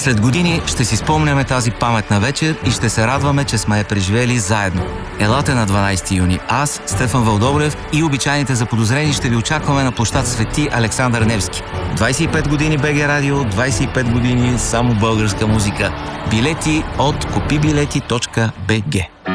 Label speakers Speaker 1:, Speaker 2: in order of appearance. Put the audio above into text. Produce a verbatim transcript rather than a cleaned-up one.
Speaker 1: След години ще си спомняме тази паметна вечер и ще се радваме, че сме я преживели заедно. Елате на дванайсети юни. Аз, Стефан Вълдобрев и обичайните заподозрени ще ви очакваме на площад Свети Александър Невски. двайсет и пет години БГ Радио, двайсет и пет години само българска музика. Билети от купи билети точка би джи.